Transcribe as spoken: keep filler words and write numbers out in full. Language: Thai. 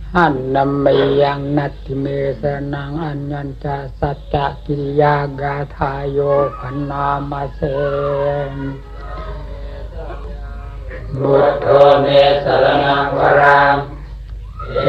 หันนำไปยังนัตติเมสนังอัญญัญจาสัจจกิริยากาทายโยพันนามาเสบุตโธเมสรณังวรัง